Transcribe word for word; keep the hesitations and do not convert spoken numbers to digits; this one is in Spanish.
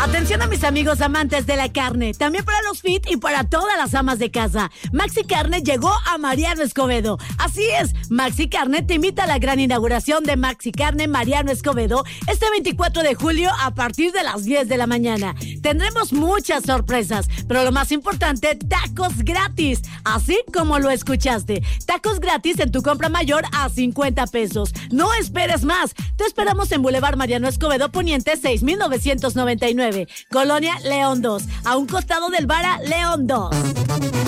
Atención a mis amigos amantes de la carne, también para los fit y para todas las amas de casa. Maxi Carne llegó a Mariano Escobedo. Así es, Maxi Carne te invita a la gran inauguración de Maxi Carne Mariano Escobedo este veinticuatro de julio a partir de las diez de la mañana. Tendremos muchas sorpresas, pero lo más importante, tacos gratis, así como lo escuchaste. Tacos gratis en tu compra mayor a cincuenta pesos. No esperes más. Te esperamos en Boulevard Mariano Escobedo Poniente seis mil novecientos noventa y nueve, Colonia León dos, a un costado del Vara León dos.